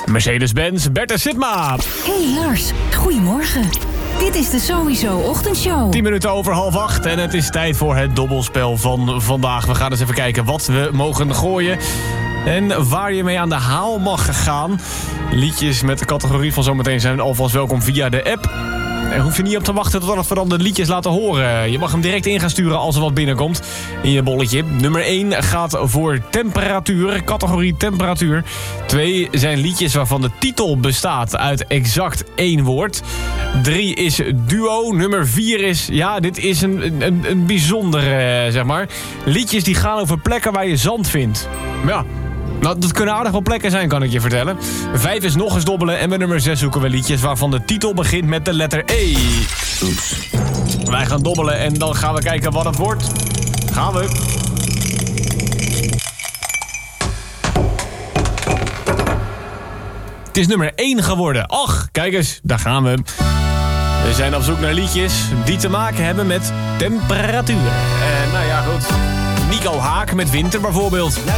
Mercedes-Benz, Bertha Sitma. Hey Lars, goedemorgen. Dit is de Sowieso Ochtendshow. 10 minuten over 7:30 en het is tijd voor het dobbelspel van vandaag. We gaan eens even kijken wat we mogen gooien en waar je mee aan de haal mag gaan. Liedjes met de categorie van zometeen zijn alvast welkom via de app. Er hoef je niet op te wachten totdat we dan de liedjes laten horen. Je mag hem direct in gaan sturen als er wat binnenkomt in je bolletje. Nummer 1 gaat voor temperatuur, categorie temperatuur. 2 zijn liedjes waarvan de titel bestaat uit exact 1 woord. 3 is duo. Nummer 4 is, ja, dit is een bijzondere, zeg maar. Liedjes die gaan over plekken waar je zand vindt. Ja. Nou, dat kunnen aardig wel plekken zijn, kan ik je vertellen. 5 is nog eens dobbelen en bij nummer 6 zoeken we liedjes waarvan de titel begint met de letter E. Oeps. Wij gaan dobbelen en dan gaan we kijken wat het wordt. Gaan we. Het is nummer 1 geworden. Ach, kijk eens, daar gaan we. We zijn op zoek naar liedjes die te maken hebben met temperatuur. Nou ja, goed. Nico Haak met winter bijvoorbeeld.